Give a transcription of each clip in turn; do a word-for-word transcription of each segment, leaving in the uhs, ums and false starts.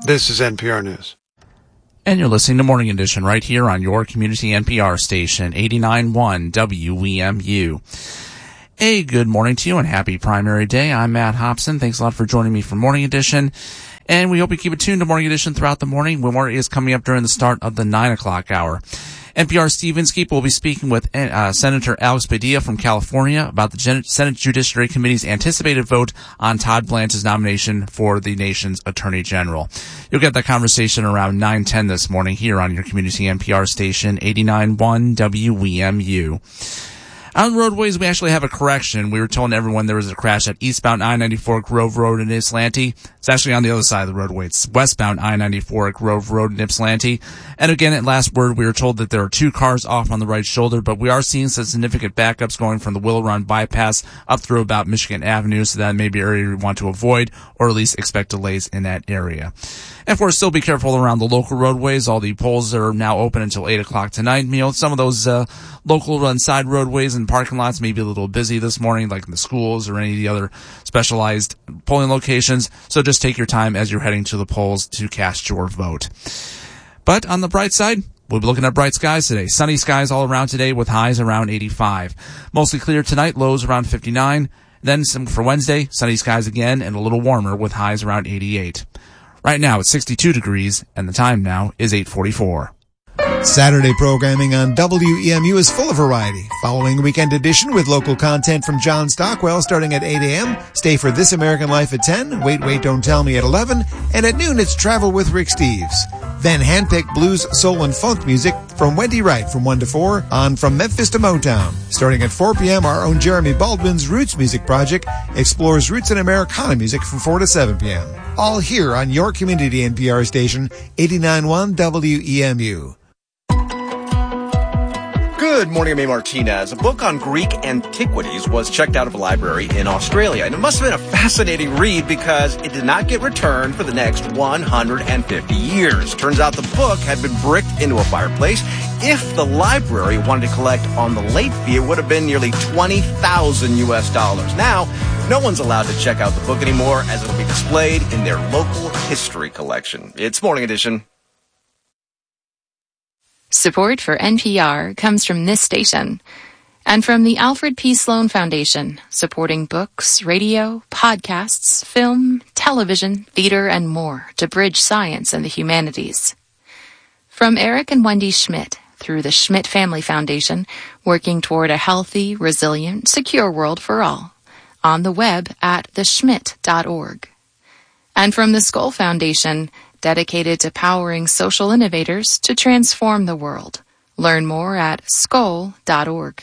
This is N P R News. And you're listening to Morning Edition right here on your community N P R station, eighty-nine point one W E M U. A good morning to you and happy primary day. I'm Matt Hobson. Thanks a lot for joining me for Morning Edition. And we hope you keep it tuned to Morning Edition throughout the morning when more is coming up during the start of the nine o'clock hour. N P R Steve Inskeep will be speaking with uh, Senator Alex Padilla from California about the Gen- Senate Judiciary Committee's anticipated vote on Todd Blanche's nomination for the nation's Attorney General. You'll get that conversation around nine ten this morning here on your community N P R station, eighty-nine point one W E M U. On the roadways, we actually have a correction. We were telling everyone there was a crash at eastbound I ninety-four Grove Road in Ypsilanti. It's actually on the other side of the roadway. It's westbound I ninety-four Grove Road in Ypsilanti. And again, at last word, we were told that there are two cars off on the right shoulder, but we are seeing some significant backups going from the Willow Run bypass up through about Michigan Avenue, so that may be an area we want to avoid, or at least expect delays in that area. And of course, still be careful around the local roadways. All the polls are now open until eight o'clock tonight. You know, some of those uh, local run side roadways and parking lots may be a little busy this morning, like in the schools or any of the other specialized polling locations. So just take your time as you're heading to the polls to cast your vote. But on the bright side, we'll be looking at bright skies today. Sunny skies all around today with highs around eighty-five. Mostly clear tonight, lows around fifty-nine. Then some for Wednesday, sunny skies again and a little warmer with highs around eighty-eight. Right now it's sixty-two degrees and the time now is eight forty-four. Saturday programming on W E M U is full of variety. Following weekend edition with local content from John Stockwell starting at eight a.m. Stay for This American Life at ten, Wait, Wait, Don't Tell Me at eleven, and at noon it's Travel with Rick Steves. Then handpicked blues, soul, and funk music from Wendy Wright from one to four on From Memphis to Motown. Starting at four p.m., our own Jeremy Baldwin's Roots Music Project explores roots and Americana music from four to seven p.m. All here on your community N P R station, eighty-nine point one W E M U. Good morning, I'm A. Martinez. A book on Greek antiquities was checked out of a library in Australia, and it must have been a fascinating read because it did not get returned for the next one hundred fifty years. Turns out the book had been bricked into a fireplace. If the library wanted to collect on the late fee, it would have been nearly twenty thousand U S dollars. Now, no one's allowed to check out the book anymore as it will be displayed in their local history collection. It's Morning Edition. Support for N P R comes from this station and from the Alfred P. Sloan Foundation, supporting books, radio, podcasts, film, television, theater, and more to bridge science and the humanities. From Eric and Wendy Schmidt through the Schmidt Family Foundation, working toward a healthy, resilient, secure world for all. On the web at the schmidt dot org. And from the Skoll Foundation, dedicated to powering social innovators to transform the world. Learn more at skoll dot org.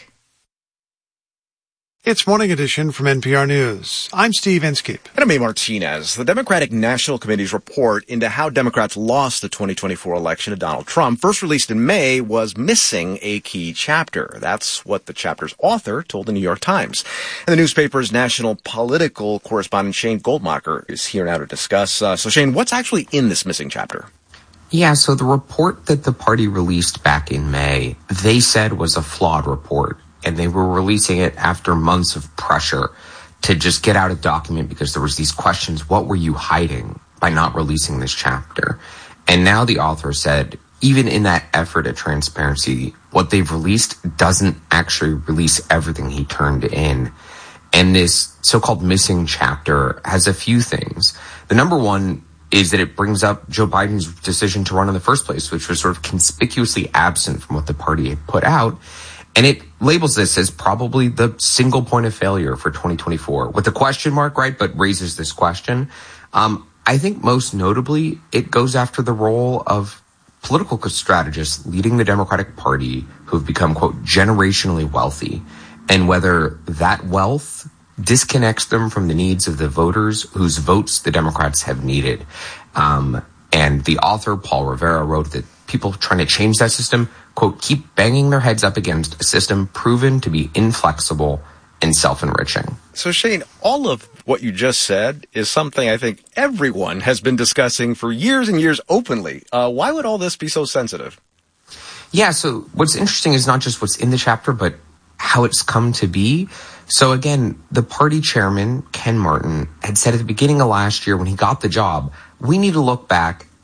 It's Morning Edition from N P R News. I'm Steve Inskeep. And I'm A. Martinez. The Democratic National Committee's report into how Democrats lost the twenty twenty-four election to Donald Trump, first released in May, was missing a key chapter. That's what the chapter's author told the New York Times. And the newspaper's national political correspondent Shane Goldmacher is here now to discuss. Uh, so, Shane, what's actually in this missing chapter? Yeah, so the report that the party released back in May, they said was a flawed report. And they were releasing it after months of pressure to just get out a document because there was these questions. What were you hiding by not releasing this chapter? And now the author said, even in that effort at transparency, what they've released doesn't actually release everything he turned in. And this so-called missing chapter has a few things. The number one is that it brings up Joe Biden's decision to run in the first place, which was sort of conspicuously absent from what the party had put out. And it labels this as probably the single point of failure for twenty twenty-four with a question mark, right? But raises this question. Um, I think most notably, it goes after the role of political strategists leading the Democratic Party who have become, quote, generationally wealthy, and whether that wealth disconnects them from the needs of the voters whose votes the Democrats have needed. Um, and the author, Paul Rivera, wrote that people trying to change that system, quote, keep banging their heads up against a system proven to be inflexible and self-enriching. So, Shane, all of what you just said is something I think everyone has been discussing for years and years openly. Uh, why would all this be so sensitive? Yeah, so what's interesting is not just what's in the chapter, but how it's come to be. So again, the party chairman, Ken Martin, had said at the beginning of last year when he got the job, we need to look back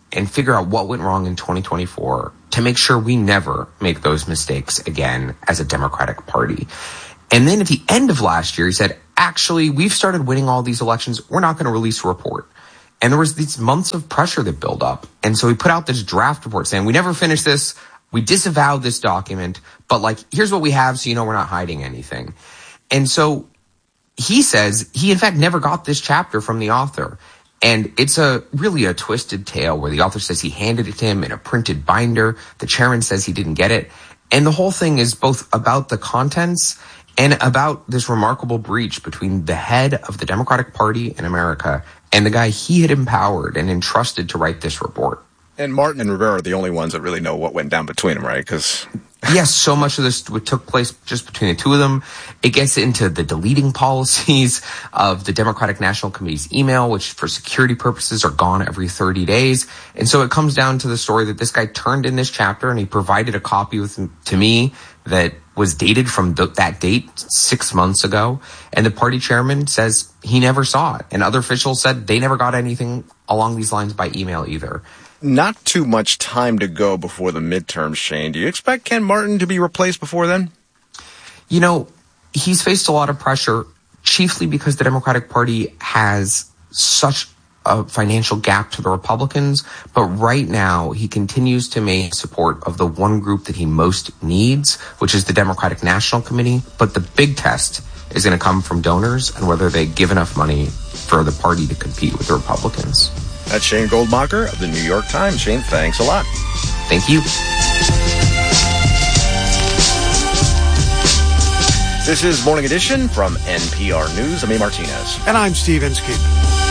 and figure out what went wrong in twenty twenty-four to make sure we never make those mistakes again as a Democratic Party. And then at the end of last year, he said, actually, we've started winning all these elections. We're not going to release a report. And there was these months of pressure that built up. And so he put out this draft report saying, we never finished this. We disavowed this document. But like, here's what we have, so you know we're not hiding anything. And so he says he, in fact, never got this chapter from the author. And it's a really a twisted tale where the author says he handed it to him in a printed binder. The chairman says he didn't get it. And the whole thing is both about the contents and about this remarkable breach between the head of the Democratic Party in America and the guy he had empowered and entrusted to write this report. And Martin and Rivera are the only ones that really know what went down between them, right? Because yes, so much of this took place just between the two of them. It gets into the deleting policies of the Democratic National Committee's email, which for security purposes are gone every thirty days. And so it comes down to the story that this guy turned in this chapter and he provided a copy with to me that was dated from th- that date six months ago. And the party chairman says he never saw it. And other officials said they never got anything along these lines by email either. Not too much time to go before the midterms, Shane. Do you expect Ken Martin to be replaced before then? You know, he's faced a lot of pressure, chiefly because the Democratic Party has such a financial gap to the Republicans. But right now, he continues to make support of the one group that he most needs, which is the Democratic National Committee. But the big test is going to come from donors and whether they give enough money for the party to compete with the Republicans. That's Shane Goldmacher of the New York Times. Shane, thanks a lot. Thank you. This is Morning Edition from N P R News. I'm A. Martinez. And I'm Steve Inskeep.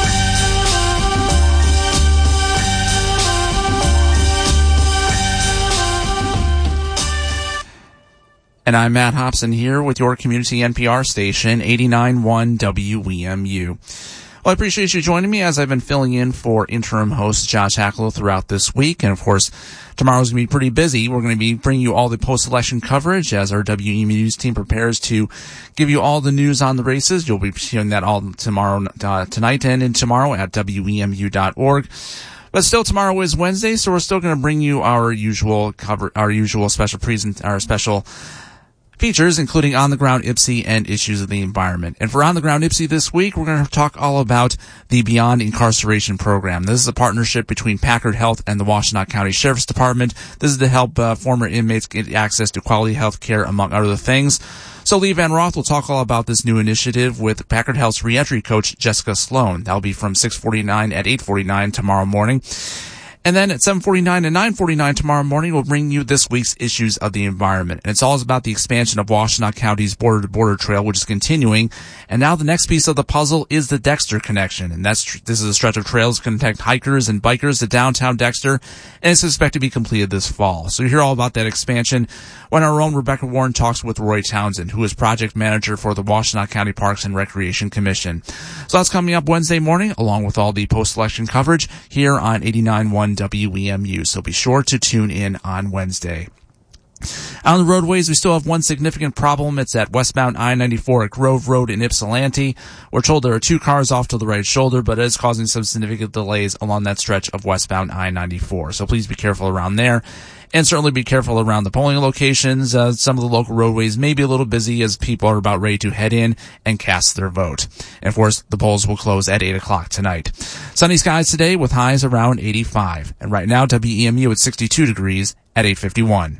And I'm Matt Hobson here with your community N P R station, eighty-nine point one W E M U. Well, I appreciate you joining me as I've been filling in for interim host Josh Hacklow throughout this week. And, of course, tomorrow's going to be pretty busy. We're going to be bringing you all the post-election coverage as our W E M U News team prepares to give you all the news on the races. You'll be hearing that all tomorrow, uh, tonight and in tomorrow at W E M U dot org. But still, tomorrow is Wednesday, so we're still going to bring you our usual cover, our usual special present, our special features, including On the Ground I P S I and Issues of the Environment. And for On the Ground I P S I this week, we're going to talk all about the Beyond Incarceration program. This is a partnership between Packard Health and the Washtenaw County Sheriff's Department. This is to help uh, former inmates get access to quality health care, among other things. So Lee Van Roth will talk all about this new initiative with Packard Health's reentry coach, Jessica Sloan. That'll be from six forty-nine at eight forty-nine tomorrow morning. And then at seven forty-nine and nine forty-nine tomorrow morning, we'll bring you this week's Issues of the Environment. And it's all about the expansion of Washtenaw County's border-to-border trail, which is continuing. And now the next piece of the puzzle is the Dexter connection. And that's this is a stretch of trails that connect hikers and bikers to downtown Dexter, and it's expected to be completed this fall. So you hear all about that expansion when our own Rebecca Warren talks with Roy Townsend, who is project manager for the Washtenaw County Parks and Recreation Commission. So that's coming up Wednesday morning, along with all the post-election coverage here on eighty-nine point one W E M U. So be sure to tune in on Wednesday. On the roadways, we still have one significant problem. It's at westbound I ninety-four at Grove Road in Ypsilanti. We're told there are two cars off to the right shoulder, but it is causing some significant delays along that stretch of westbound I ninety-four. So please be careful around there. And certainly be careful around the polling locations. Uh, some of the local roadways may be a little busy as people are about ready to head in and cast their vote. And of course, the polls will close at eight o'clock tonight. Sunny skies today with highs around eighty-five. And right now, W E M U at sixty-two degrees at eight fifty-one.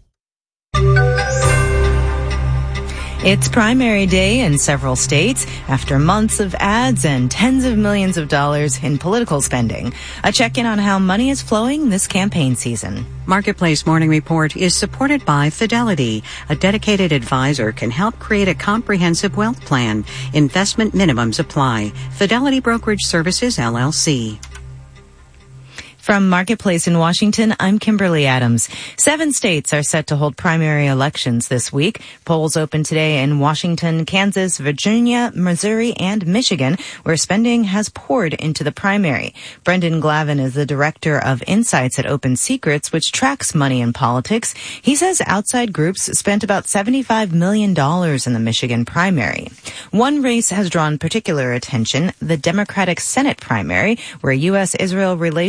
It's primary day in several states after months of ads and tens of millions of dollars in political spending. A check-in on how money is flowing this campaign season. Marketplace Morning Report is supported by Fidelity. A dedicated advisor can help create a comprehensive wealth plan. Investment minimums apply. Fidelity Brokerage Services, L L C. From Marketplace in Washington, I'm Kimberly Adams. Seven states are set to hold primary elections this week. Polls open today in Washington, Kansas, Virginia, Missouri, and Michigan, where spending has poured into the primary. Brendan Glavin is the director of Insights at Open Secrets, which tracks money in politics. He says outside groups spent about seventy-five million dollars in the Michigan primary. One race has drawn particular attention, the Democratic Senate primary, where U S Israel relations have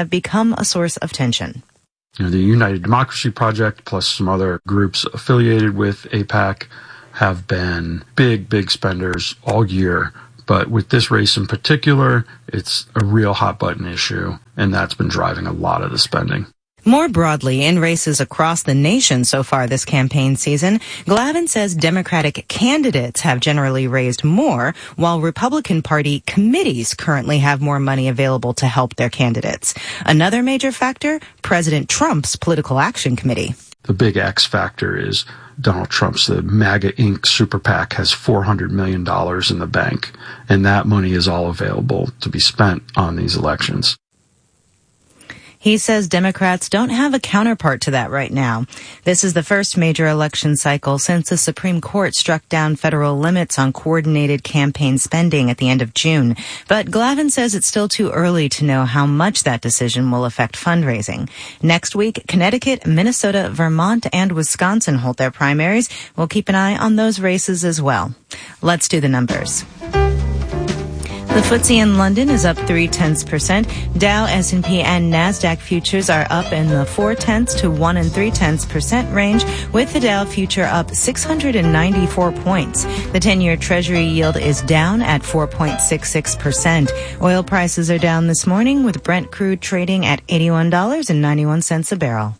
have become a source of tension. You know, the United Democracy Project plus some other groups affiliated with AIPAC have been big, big spenders all year. But with this race in particular, it's a real hot button issue, and that's been driving a lot of the spending. More broadly, in races across the nation so far this campaign season, Glavin says Democratic candidates have generally raised more, while Republican Party committees currently have more money available to help their candidates. Another major factor, President Trump's Political Action Committee. The big X factor is Donald Trump's, the MAGA Incorporated super PAC has four hundred million dollars in the bank, and that money is all available to be spent on these elections. He says Democrats don't have a counterpart to that right now. This is the first major election cycle since the Supreme Court struck down federal limits on coordinated campaign spending at the end of June. But Glavin says it's still too early to know how much that decision will affect fundraising. Next week, Connecticut, Minnesota, Vermont, and Wisconsin hold their primaries. We'll keep an eye on those races as well. Let's do the numbers. The F T S E in London is up three tenths percent. Dow, S and P, and NASDAQ futures are up in the four tenths to one and three tenths percent range, with the Dow future up six hundred ninety-four points. The ten-year Treasury yield is down at four point six six percent. Oil prices are down this morning, with Brent crude trading at eighty-one dollars and ninety-one cents a barrel.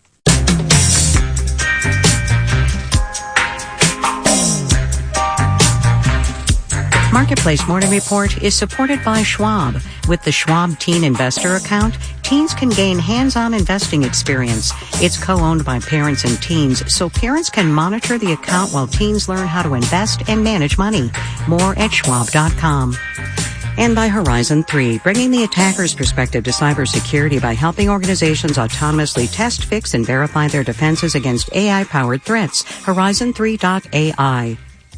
Marketplace Morning Report is supported by Schwab. With the Schwab Teen Investor Account, teens can gain hands-on investing experience. It's co-owned by parents and teens, so parents can monitor the account while teens learn how to invest and manage money. More at schwab dot com. And by Horizon three, bringing the attacker's perspective to cybersecurity by helping organizations autonomously test, fix, and verify their defenses against A I-powered threats. Horizon three dot A I.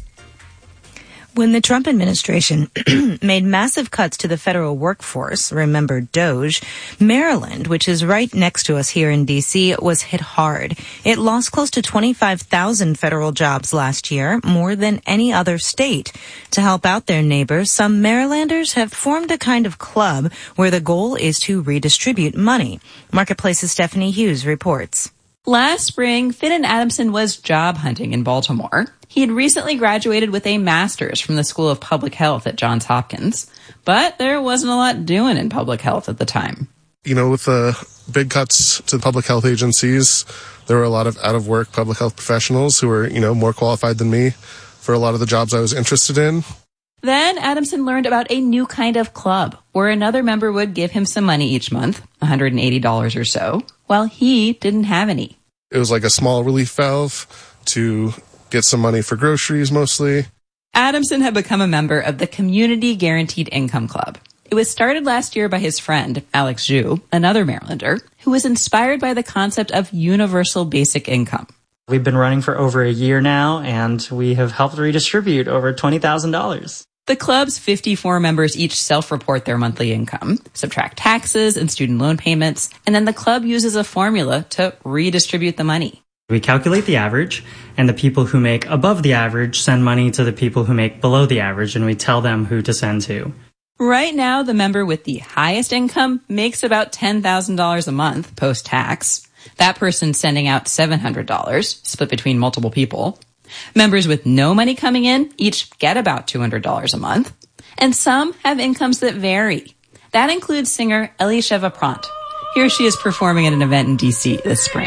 When the Trump administration made massive cuts to the federal workforce, remember DOGE, Maryland, which is right next to us here in D C, was hit hard. It lost close to twenty-five thousand federal jobs last year, more than any other state. To help out their neighbors, some Marylanders have formed a kind of club where the goal is to redistribute money. Marketplace's Stephanie Hughes reports. Last spring, Finn Adamson was job hunting in Baltimore. He had recently graduated with a master's from the School of Public Health at Johns Hopkins, but there wasn't a lot doing in public health at the time. You know, with the big cuts to the public health agencies, there were a lot of out-of-work public health professionals who were, you know, more qualified than me for a lot of the jobs I was interested in. Then Adamson learned about a new kind of club where another member would give him some money each month, one hundred eighty dollars or so, while he didn't have any. It was like a small relief valve to get some money for groceries mostly. Adamson had become a member of the Community Guaranteed Income Club. It was started last year by his friend, Alex Zhu, another Marylander, who was inspired by the concept of universal basic income. We've been running for over a year now, and we have helped redistribute over twenty thousand dollars. The club's fifty-four members each self-report their monthly income, subtract taxes and student loan payments, and then the club uses a formula to redistribute the money. We calculate the average, and the people who make above the average send money to the people who make below the average, and we tell them who to send to. Right now, the member with the highest income makes about ten thousand dollars a month post-tax. That person's sending out seven hundred dollars, split between multiple people. Members with no money coming in each get about two hundred dollars a month. And some have incomes that vary. That includes singer Elisheva Prant. Here she is performing at an event in D C this spring.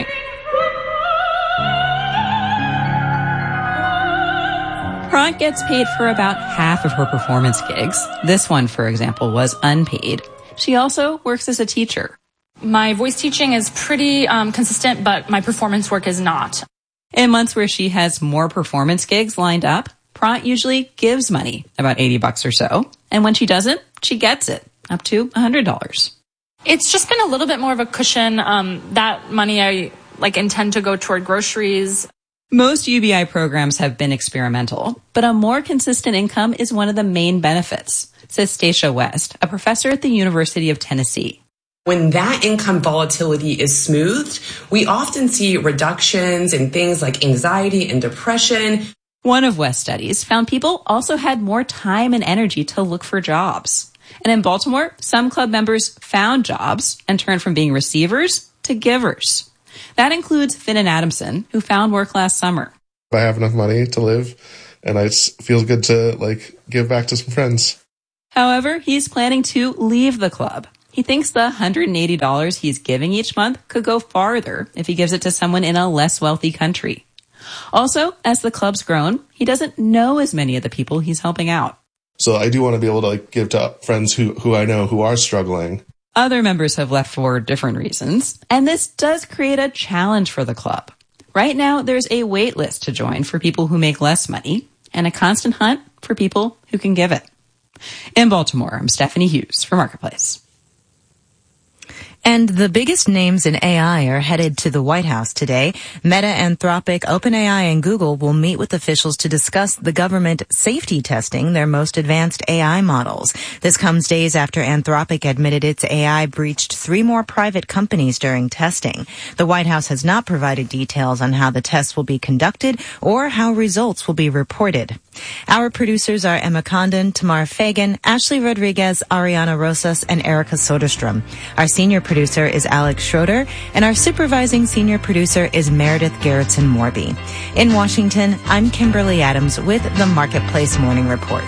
Prant gets paid for about half of her performance gigs. This one, for example, was unpaid. She also works as a teacher. My voice teaching is pretty um, consistent, but my performance work is not. In months where she has more performance gigs lined up, Prant usually gives money, about eighty bucks or so. And when she doesn't, she gets it, up to one hundred dollars. It's just been a little bit more of a cushion. Um, that money I like intend to go toward groceries. Most U B I programs have been experimental, but a more consistent income is one of the main benefits, says Stacia West, a professor at the University of Tennessee. When that income volatility is smoothed, we often see reductions in things like anxiety and depression. One of West's studies found people also had more time and energy to look for jobs. And in Baltimore, some club members found jobs and turned from being receivers to givers. That includes Finn and Adamson, who found work last summer. I have enough money to live, and it feels good to like give back to some friends. However, he's planning to leave the club. He thinks the one hundred eighty dollars he's giving each month could go farther if he gives it to someone in a less wealthy country. Also, as the club's grown, he doesn't know as many of the people he's helping out. So I do want to be able to like give to friends who, who I know who are struggling. Other members have left for different reasons, and this does create a challenge for the club. Right now, there's a wait list to join for people who make less money and a constant hunt for people who can give it. In Baltimore, I'm Stephanie Hughes for Marketplace. And the biggest names in A I are headed to the White House today. Meta, Anthropic, OpenAI, and Google will meet with officials to discuss the government safety testing their most advanced A I models. This comes days after Anthropic admitted its A I breached three more private companies during testing. The White House has not provided details on how the tests will be conducted or how results will be reported. Our producers are Emma Condon, Tamar Fagan, Ashley Rodriguez, Ariana Rosas, and Erica Soderstrom. Our senior producer is Alex Schroeder, and our supervising senior producer is Meredith Gerritsen-Morby. In Washington, I'm Kimberly Adams with the Marketplace Morning Report.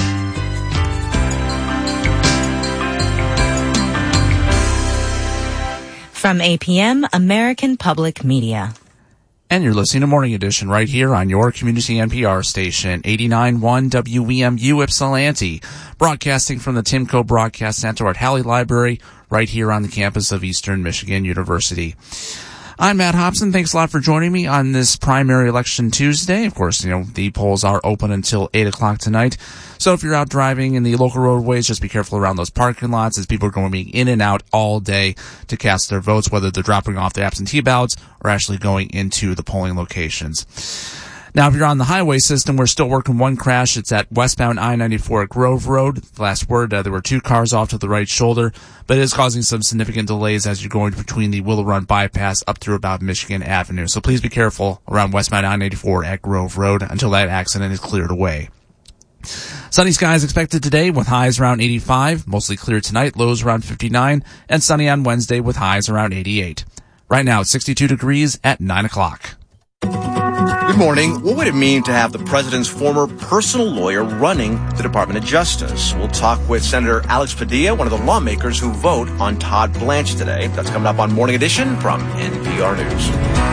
From A P M, American Public Media. And you're listening to Morning Edition right here on your community N P R station, eighty-nine point one W E M U Ypsilanti, broadcasting from the Timco Broadcast Center at Halley Library, right here on the campus of Eastern Michigan University. I'm Matt Hobson. Thanks a lot for joining me on this primary election Tuesday. Of course, you know, the polls are open until eight o'clock tonight. So if you're out driving in the local roadways, just be careful around those parking lots as people are going to be in and out all day to cast their votes, whether they're dropping off their absentee ballots or actually going into the polling locations. Now, if you're on the highway system, we're still working one crash. It's at westbound I ninety-four at Grove Road. The last word, uh, there were two cars off to the right shoulder, but it is causing some significant delays as you're going between the Willow Run bypass up through about Michigan Avenue. So please be careful around westbound I ninety-four at Grove Road until that accident is cleared away. Sunny skies expected today with highs around eighty-five, mostly clear tonight, lows around fifty-nine, and sunny on Wednesday with highs around eighty-eight. Right now it's sixty-two degrees at nine o'clock. Good morning. What would it mean to have the president's former personal lawyer running the Department of Justice? We'll talk with Senator Alex Padilla, one of the lawmakers who vote on Todd Blanche today. That's coming up on Morning Edition from N P R News.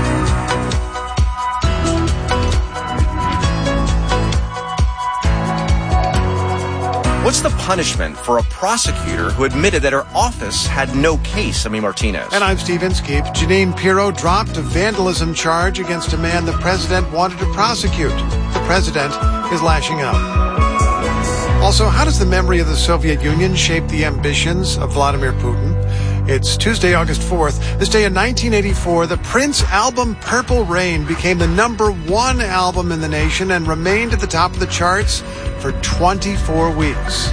What's the punishment for a prosecutor who admitted that her office had no case? Amy Martinez. And I'm Steve Inskeep. Janine Pirro dropped a vandalism charge against a man the president wanted to prosecute. The president is lashing out. Also, how does the memory of the Soviet Union shape the ambitions of Vladimir Putin? It's Tuesday, August fourth. This day in nineteen eighty-four, the Prince album Purple Rain became the number one album in the nation and remained at the top of the charts for twenty-four weeks.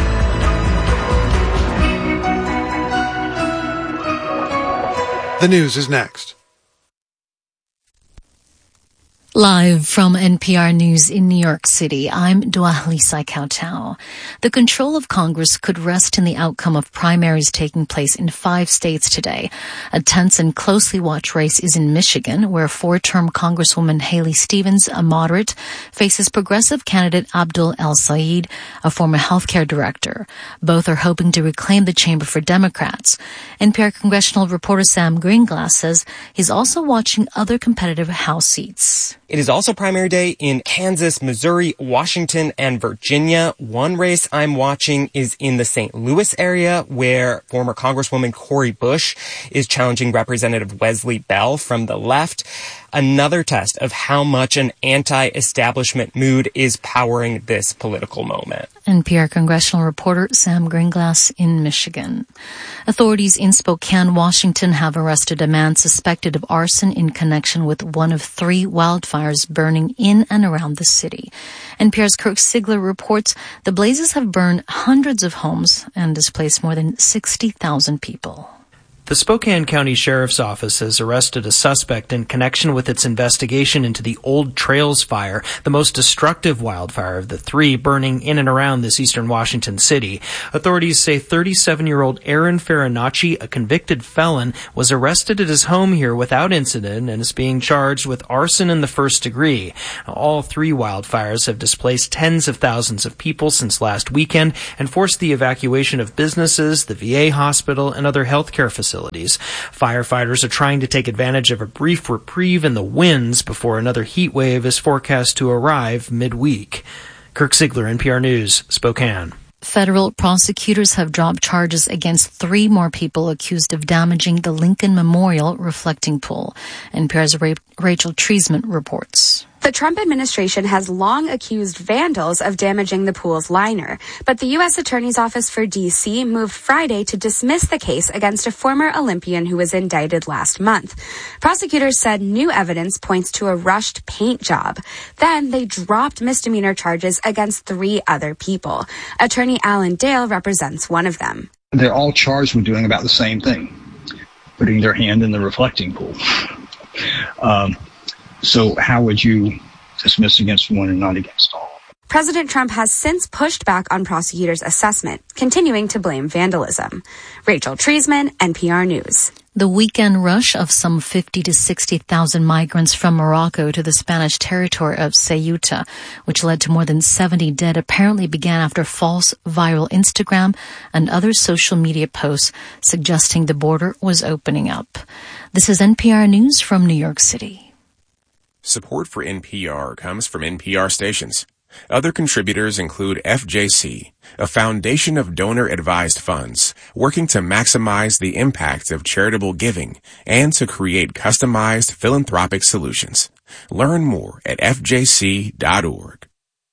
The news is next. Live from N P R News in New York City, I'm Dua-Lisa Cao-Tao. The control of Congress could rest in the outcome of primaries taking place in five states today. A tense and closely watched race is in Michigan, where four-term Congresswoman Haley Stevens, a moderate, faces progressive candidate Abdul El-Sayed, a former healthcare director. Both are hoping to reclaim the chamber for Democrats. N P R congressional reporter Sam Greenglass says he's also watching other competitive House seats. It is also primary day in Kansas, Missouri, Washington, and Virginia. One race I'm watching is in the Saint Louis area, where former Congresswoman Cori Bush is challenging Representative Wesley Bell from the left. Another test of how much an anti-establishment mood is powering this political moment. N P R congressional reporter Sam Greenglass in Michigan. Authorities in Spokane, Washington have arrested a man suspected of arson in connection with one of three wildfires burning in and around the city. N P R's Kirk Sigler reports the blazes have burned hundreds of homes and displaced more than sixty thousand people. The Spokane County Sheriff's Office has arrested a suspect in connection with its investigation into the Old Trails fire, the most destructive wildfire of the three burning in and around this eastern Washington city. Authorities say thirty-seven-year-old Aaron Farinacci, a convicted felon, was arrested at his home here without incident and is being charged with arson in the first degree. All three wildfires have displaced tens of thousands of people since last weekend and forced the evacuation of businesses, the V A hospital, and other healthcare facilities. Firefighters are trying to take advantage of a brief reprieve in the winds before another heat wave is forecast to arrive midweek. Kirk Ziegler, N P R News, Spokane. Federal prosecutors have dropped charges against three more people accused of damaging the Lincoln Memorial reflecting pool. N P R's Rachel Treisman reports. The Trump administration has long accused vandals of damaging the pool's liner, but the U S Attorney's Office for D C moved Friday to dismiss the case against a former Olympian who was indicted last month. Prosecutors said new evidence points to a rushed paint job. Then they dropped misdemeanor charges against three other people. Attorney Alan Dale represents one of them. They're all charged with doing about the same thing, putting their hand in the reflecting pool. Um, So how would you dismiss against one and not against all? President Trump has since pushed back on prosecutors' assessment, continuing to blame vandalism. Rachel Treisman, N P R News. The weekend rush of some fifty to sixty thousand migrants from Morocco to the Spanish territory of Ceuta, which led to more than seventy dead, apparently began after false viral Instagram and other social media posts suggesting the border was opening up. This is N P R News from New York City. Support for N P R comes from N P R stations. Other contributors include F J C, a foundation of donor-advised funds working to maximize the impact of charitable giving and to create customized philanthropic solutions. Learn more at f j c dot org.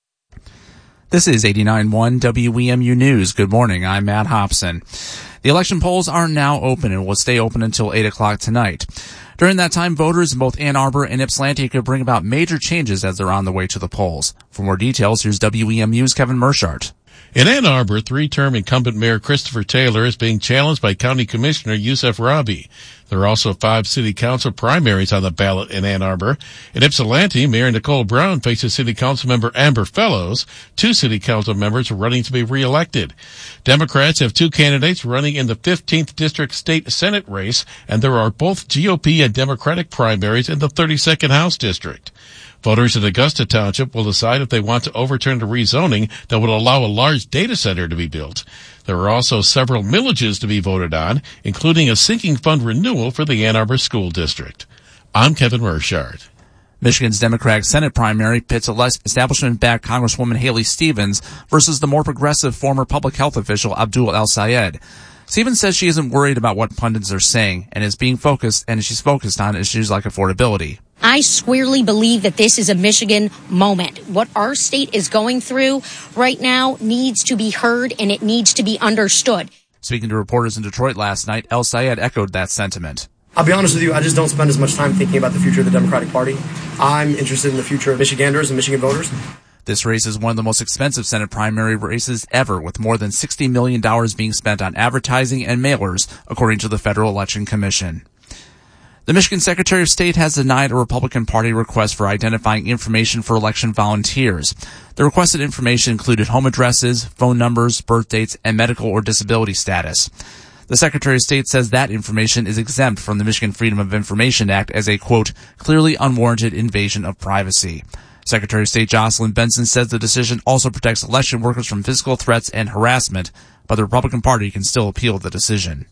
This is eighty-nine point one W E M U News. Good morning. I'm Matt Hobson. The election polls are now open and will stay open until eight o'clock tonight. During that time, voters in both Ann Arbor and Ypsilanti could bring about major changes as they're on the way to the polls. For more details, here's W E M U's Kevin Mershart. In Ann Arbor, three-term incumbent Mayor Christopher Taylor is being challenged by County Commissioner Yusef Rabi. There are also five city council primaries on the ballot in Ann Arbor. In Ypsilanti, Mayor Nicole Brown faces city council member Amber Fellows. Two city council members are running to be reelected. Democrats have two candidates running in the fifteenth District State Senate race, and there are both G O P and Democratic primaries in the thirty-second House District. Voters in Augusta Township will decide if they want to overturn the rezoning that would allow a large data center to be built. There are also several millages to be voted on, including a sinking fund renewal for the Ann Arbor School District. I'm Kevin Mershart. Michigan's Democratic Senate primary pits establishment-backed Congresswoman Haley Stevens versus the more progressive former public health official Abdul El-Sayed. Stevens says she isn't worried about what pundits are saying and is being focused, and she's focused on issues like affordability. I squarely believe that this is a Michigan moment. What our state is going through right now needs to be heard and it needs to be understood. Speaking to reporters in Detroit last night, El-Sayed echoed that sentiment. I'll be honest with you, I just don't spend as much time thinking about the future of the Democratic Party. I'm interested in the future of Michiganders and Michigan voters. This race is one of the most expensive Senate primary races ever, with more than sixty million dollars being spent on advertising and mailers, according to the Federal Election Commission. The Michigan Secretary of State has denied a Republican Party request for identifying information for election volunteers. The requested information included home addresses, phone numbers, birth dates, and medical or disability status. The Secretary of State says that information is exempt from the Michigan Freedom of Information Act as a, quote, clearly unwarranted invasion of privacy. Secretary of State Jocelyn Benson says the decision also protects election workers from physical threats and harassment, but the Republican Party can still appeal the decision.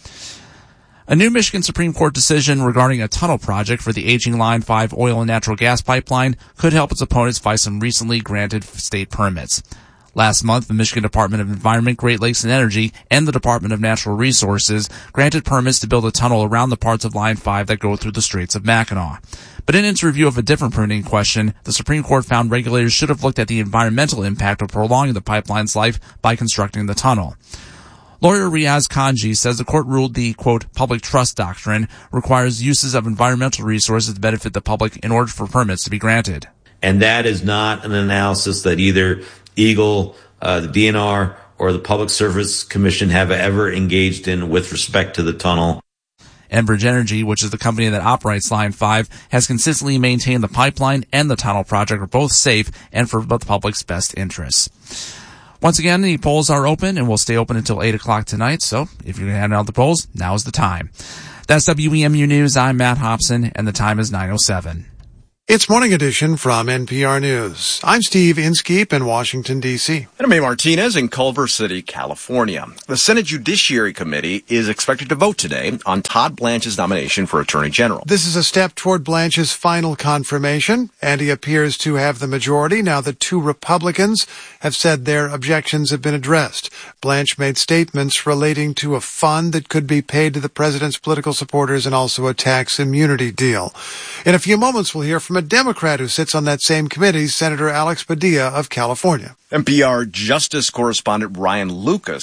A new Michigan Supreme Court decision regarding a tunnel project for the aging Line five oil and natural gas pipeline could help its opponents fight some recently granted state permits. Last month, the Michigan Department of Environment, Great Lakes and Energy, and the Department of Natural Resources granted permits to build a tunnel around the parts of Line five that go through the Straits of Mackinac. But in its review of a different permitting question, the Supreme Court found regulators should have looked at the environmental impact of prolonging the pipeline's life by constructing the tunnel. Lawyer Riaz Kanji says the court ruled the, quote, public trust doctrine requires uses of environmental resources to benefit the public in order for permits to be granted. And that is not an analysis that either Eagle, uh, the D N R, or the Public Service Commission have ever engaged in with respect to the tunnel. Enbridge Energy, which is the company that operates Line five, has consistently maintained the pipeline and the tunnel project are both safe and for the public's best interests. Once again, the polls are open and will stay open until eight o'clock tonight, so if you're handing out the polls, now's the time. That's W E M U News. I'm Matt Hobson, and the time is nine oh seven. It's Morning Edition from N P R News. I'm Steve Inskeep in Washington, D C. And I'm A. Martinez in Culver City, California. The Senate Judiciary Committee is expected to vote today on Todd Blanche's nomination for Attorney General. This is a step toward Blanche's final confirmation, and he appears to have the majority now that two Republicans have said their objections have been addressed. Blanche made statements relating to a fund that could be paid to the president's political supporters and also a tax immunity deal. In a few moments, we'll hear from a Democrat who sits on that same committee, Senator Alex Padilla of California. N P R Justice correspondent Ryan Lucas